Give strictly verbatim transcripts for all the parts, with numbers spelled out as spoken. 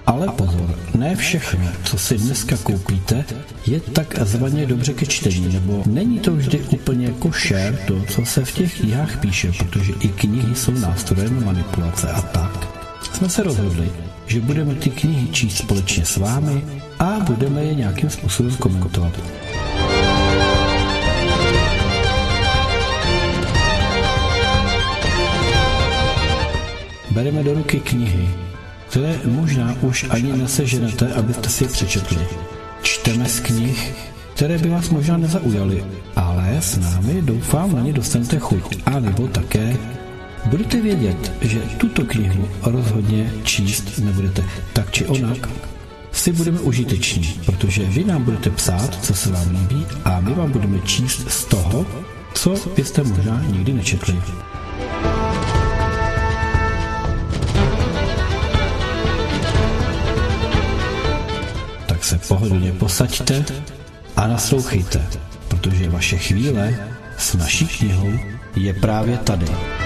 Ale pozor, ne všechno, co si dneska koupíte, je takzvaně dobře ke čtení, nebo není to vždy úplně košer to, co se v těch knihách píše, protože i knihy jsou nástrojem manipulace a tak. Jsme se rozhodli, že budeme ty knihy číst společně s vámi a budeme je nějakým způsobem komentovat. Bereme do ruky knihy, které možná už ani neseženete, abyste si je přečetli. Čteme z knih, které by vás možná nezaujaly, ale s námi doufám na ně dostanete chuť. A nebo také budete vědět, že tuto knihu rozhodně číst nebudete. Tak či onak si budeme užiteční, protože vy nám budete psát, co se vám líbí, a my vám budeme číst z toho, co byste možná nikdy nečetli. Se pohodlně posaďte a naslouchejte, protože vaše chvíle s naší knihou je právě tady.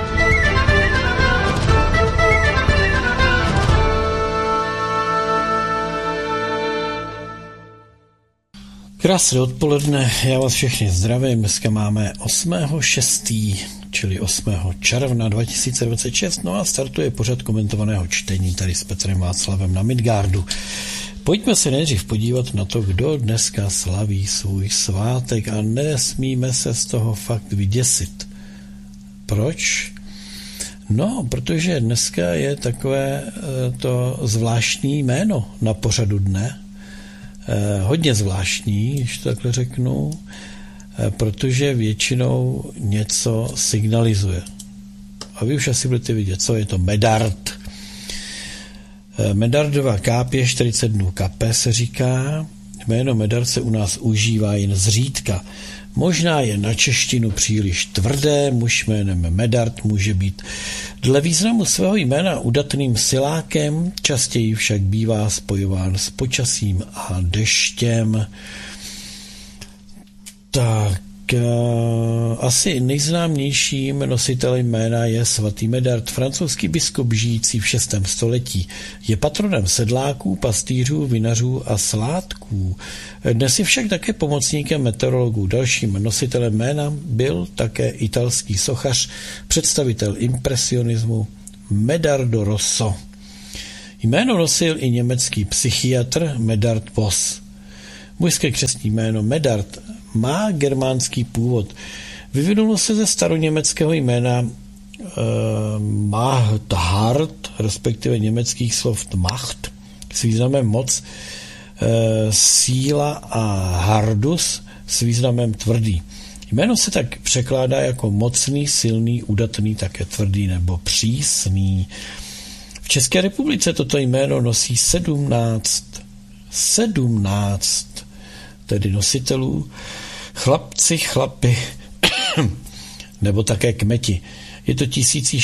Krásné odpoledne, já vás všechny zdravím. Dneska máme osmého šestého čili osmého června dva tisíce dvacet šest, no a startuje pořad komentovaného čtení tady s Petrem Václavem na Midgardu. Pojďme se nejdřív podívat na to, kdo dneska slaví svůj svátek, a nesmíme se z toho fakt vyděsit. Proč? No, protože dneska je takové to zvláštní jméno na pořadu dne. Eh, hodně zvláštní, když to takhle řeknu, eh, protože většinou něco signalizuje. A vy už asi budete vidět, co je to Medard. Medardova kápě čtyřicet dnů kape se říká. Jméno Medard se u nás užívá jen zřídka. Možná je na češtinu příliš tvrdé, muž jménem Medard může být dle významu svého jména udatným silákem, častěji však bývá spojován s počasím a deštěm. Tak asi nejznámějším nositelem jména je svatý Medard, francouzský biskup žijící v šestém století. Je patronem sedláků, pastýřů, vinařů a sládků. Dnes je však také pomocníkem meteorologů. Dalším nositelem jména byl také italský sochař, představitel impresionismu Medardo Rosso. Jméno nosil i německý psychiatr Medard Voss. Mužské křestní jméno Medard má germánský původ. Vyvinulo se ze staroněmeckého jména e, Machthard, respektive německých slov Macht, s významem moc, e, síla a hardus s významem tvrdý. Jméno se tak překládá jako mocný, silný, udatný, také tvrdý nebo přísný. V České republice toto jméno nosí sedmnáct, sedmnáct tedy nositelů, chlapci, chlapy, nebo také kmeti. Je to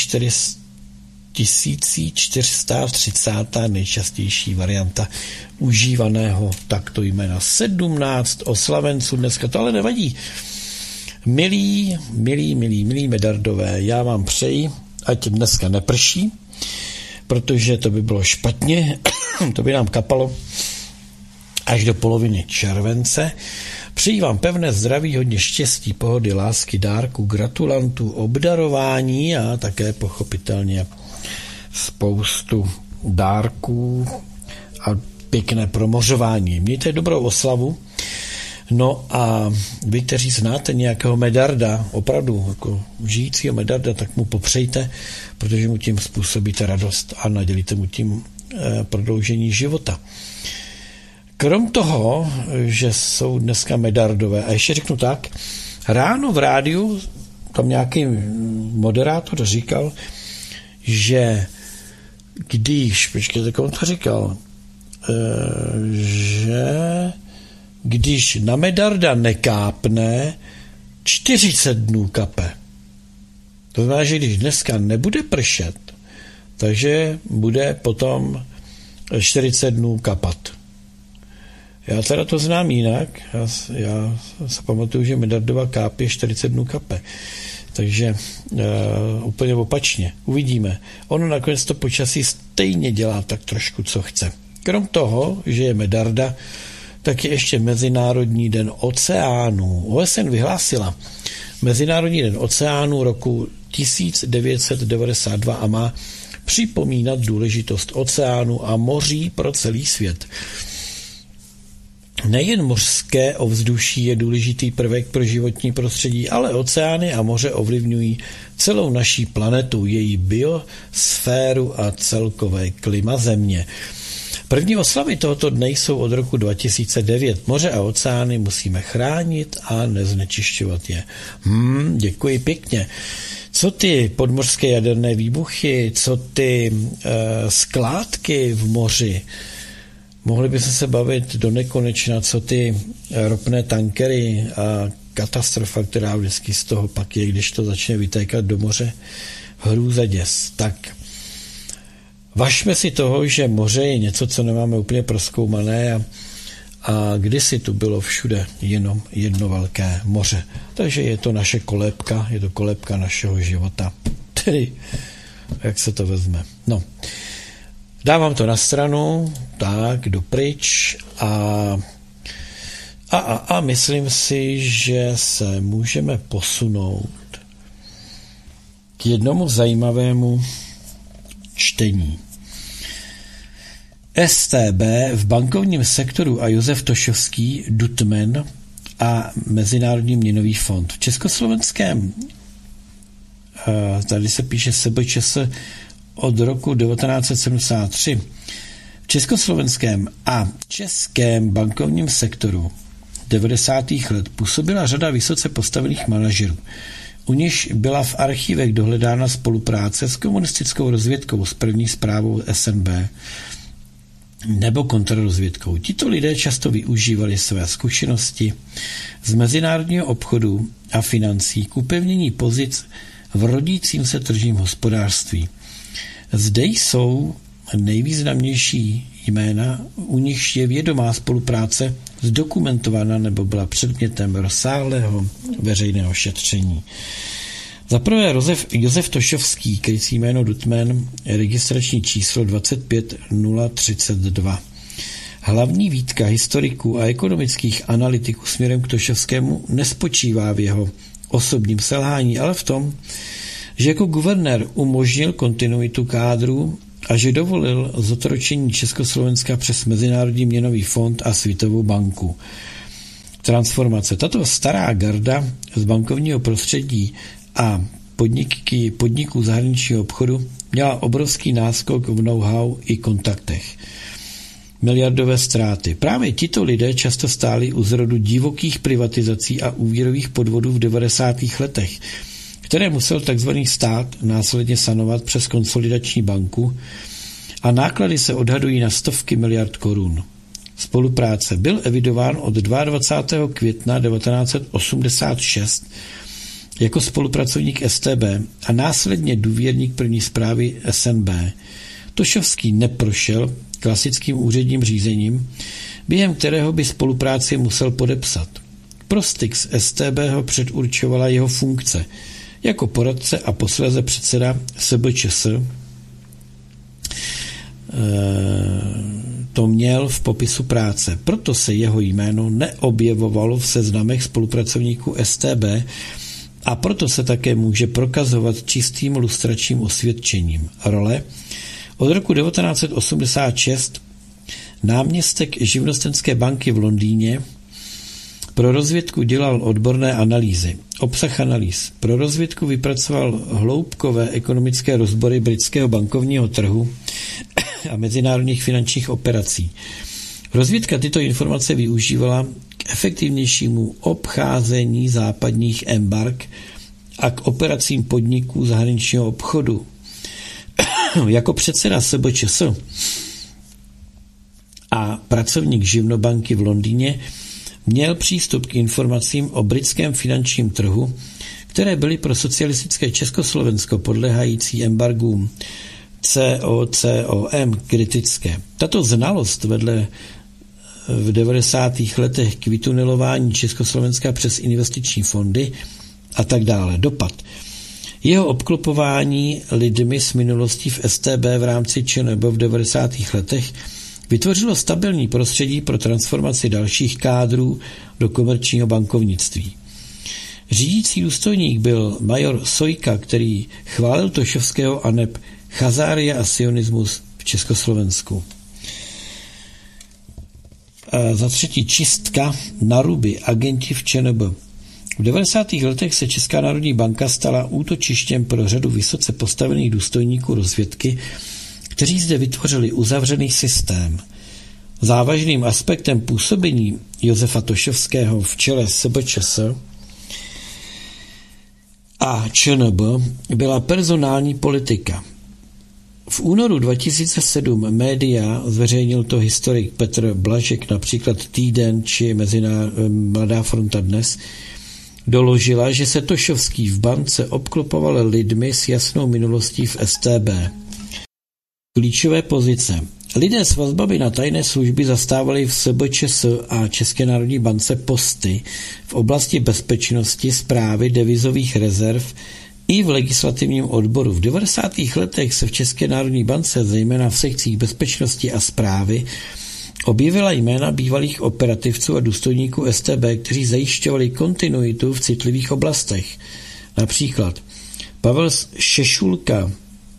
tisíc čtyři sta třicátá nejčastější varianta užívaného takto jména. sedmnáct oslavenců dneska, to ale nevadí. Milí, milí, milí, milí Medardové, já vám přeji, ať dneska neprší, protože to by bylo špatně, to by nám kapalo až do poloviny července. Přeji vám pevné zdraví, hodně štěstí, pohody, lásky, dárku, gratulantů, obdarování a také pochopitelně spoustu dárků a pěkné promořování. Mějte dobrou oslavu. No a vy, kteří znáte nějakého Medarda, opravdu jako žijícího Medarda, tak mu popřejte, protože mu tím způsobíte radost a nadělíte mu tím eh, prodloužení života. Krom toho, že jsou dneska Medardové, a ještě řeknu tak, ráno v rádiu tam nějaký moderátor říkal, že když, počkejte, komu to říkal, e, že když na Medarda nekápne, čtyřicet dnů kape. To znamená, že když dneska nebude pršet, takže bude potom čtyřicet dnů kapat. Já teda to znám jinak. Já, já se pamatuju, že Medardova kápě čtyřicet dnů kape. Takže uh, úplně opačně. Uvidíme. Ono nakonec to počasí stejně dělá tak trošku, co chce. Krom toho, že je medarda, tak je ještě Mezinárodní den oceánů. O S N vyhlásila Mezinárodní den oceánů roku tisíc devět set devadesát dva a má připomínat důležitost oceánu a moří pro celý svět. Nejen mořské ovzduší je důležitý prvek pro životní prostředí, ale oceány a moře ovlivňují celou naší planetu, její biosféru a celkové klima Země. První oslavy tohoto dne jsou od roku dva tisíce devět. Moře a oceány musíme chránit a neznečišťovat je. Hmm, děkuji pěkně. Co ty podmořské jaderné výbuchy, co ty e, skládky v moři? Mohli bychom se bavit do nekonečna, co ty ropné tankery a katastrofa, která vždycky z toho pak je, když to začne vytékat do moře. Hrůza děs. Tak važme si toho, že moře je něco, co nemáme úplně prozkoumané a, a kdysi tu bylo všude jenom jedno velké moře. Takže je to naše kolébka, je to kolébka našeho života. Tedy, jak se to vezme. No, dávám to na stranu, tak, dopryč a, a, a, a myslím si, že se můžeme posunout k jednomu zajímavému čtení. S T B v bankovním sektoru a Josef Tošovský, Dutman a Mezinárodní měnový fond. V československém, tady se píše S B Č S od roku devatenáct set sedmdesát tři, v československém a českém bankovním sektoru devadesátých let působila řada vysoce postavených manažerů. U nichž byla v archivech dohledána spolupráce s komunistickou rozvědkou, s první správou S N B nebo kontrarozvědkou. Tito lidé často využívali své zkušenosti z mezinárodního obchodu a financí k upevnění pozic v rodícím se tržním hospodářství. Zde jsou nejvýznamnější jména, u nichž je vědomá spolupráce zdokumentovaná nebo byla předmětem rozsáhlého veřejného šetření. Za prvé Josef, Josef Tošovský, krycí jméno Dutman, registrační číslo dvacet pět nula třicet dva. Hlavní výtka historiků a ekonomických analytiků směrem k Tošovskému nespočívá v jeho osobním selhání, ale v tom, že jako guvernér umožnil kontinuitu kádru a že dovolil zotročení Československa přes Mezinárodní měnový fond a Světovou banku. Transformace. Tato stará garda z bankovního prostředí a podniky, podniků zahraničního obchodu měla obrovský náskok v know-how i kontaktech. Miliardové ztráty. Právě tito lidé často stáli u zrodu divokých privatizací a úvěrových podvodů v devadesátých letech, které musel tzv. Stát následně sanovat přes konsolidační banku a náklady se odhadují na stovky miliard korun. Spolupráce byl evidován od dvacátého druhého května devatenáct set osmdesát šest jako spolupracovník S T B a následně důvěrník první správy S N B. Tošovský neprošel klasickým úředním řízením, během kterého by spolupráci musel podepsat. Pro styk s S T B ho předurčovala jeho funkce jako poradce a posléze předseda S B Č S. To měl v popisu práce. Proto se jeho jméno neobjevovalo v seznamech spolupracovníků S T B a proto se také může prokazovat čistým lustračním osvědčením. Role od roku devatenáct set osmdesát šest náměstek živnostenské banky v Londýně pro rozvědku dělal odborné analýzy, obsah analýz. Pro rozvědku vypracoval hloubkové ekonomické rozbory britského bankovního trhu a mezinárodních finančních operací. Rozvědka tyto informace využívala k efektivnějšímu obcházení západních embarg a k operacím podniků zahraničního obchodu. Jako předseda S B Č S a pracovník živnobanky v Londýně měl přístup k informacím o britském finančním trhu, které byly pro socialistické Československo podléhající embargům C O C O M kritické. Tato znalost vedle v devadesátých letech k vytunelování Československa přes investiční fondy a tak dále. Dopad. Jeho obklopování lidmi s minulostí v S T B v rámci ČNB v devadesátých letech vytvořilo stabilní prostředí pro transformaci dalších kádrů do komerčního bankovnictví. Řídící důstojník byl major Sojka, který chválil Tošovského a neb chazária a sionismus v Československu. A za třetí čistka na ruby, agenti v ČNB. V devadesátých letech se Česká národní banka stala útočištěm pro řadu vysoce postavených důstojníků rozvědky, kteří zde vytvořili uzavřený systém. Závažným aspektem působení Josefa Tošovského v čele S B Č S a ČNB byla personální politika. V únoru dva tisíce sedm média zveřejnil to historik Petr Blažek, například Týden či Meziná, Mladá fronta Dnes, doložila, že se Tošovský v bance obklopoval lidmi s jasnou minulostí v S T B. Klíčové pozice. Lidé s vazbami na tajné služby zastávali v S B Č S a České národní bance posty v oblasti bezpečnosti, správy devizových rezerv i v legislativním odboru. V devadesátých letech se v České národní bance, zejména v sekcích bezpečnosti a správy, objevila jména bývalých operativců a důstojníků S T B, kteří zajišťovali kontinuitu v citlivých oblastech. Například Pavel Šešulka,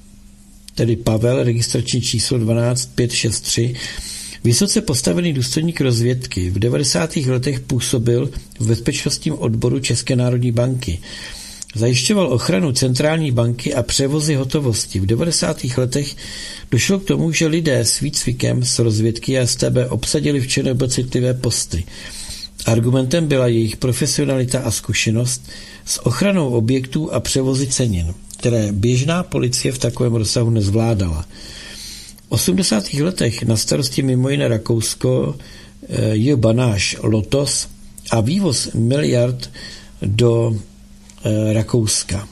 tedy Pavel, registrační číslo dvanáct pět šest tři, vysoce postavený důstojník rozvědky. V devadesátých letech působil v bezpečnostním odboru České národní banky. Zajišťoval ochranu centrální banky a převozy hotovosti. V devadesátých letech došlo k tomu, že lidé s výcvikem z rozvědky a S T B obsadili v ČNB citlivé posty. Argumentem byla jejich profesionalita a zkušenost s ochranou objektů a převozy cenin, které běžná policie v takovém rozsahu nezvládala. V osmdesátých letech na starosti mimo jiné Rakousko, J. Banáš Lotos a vývoz miliard do e, Rakouska.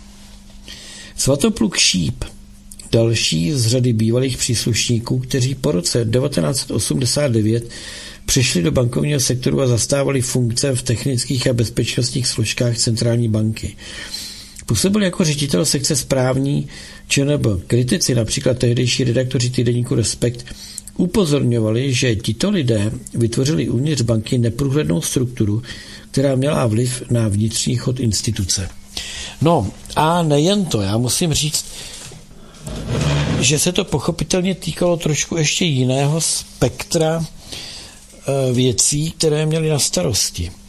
Svatopluk Šíp, další z řady bývalých příslušníků, kteří po roce devatenáct osmdesát devět přešli do bankovního sektoru a zastávali funkce v technických a bezpečnostních složkách centrální banky. Působil jako ředitel sekce správní ČNB. Kritici, například tehdejší redaktoři týdeníku Respekt, upozorňovali, že tito lidé vytvořili uvnitř banky neprůhlednou strukturu, která měla vliv na vnitřní chod instituce. No a nejen to, já musím říct, že se to pochopitelně týkalo trošku ještě jiného spektra věcí, které měli na starosti.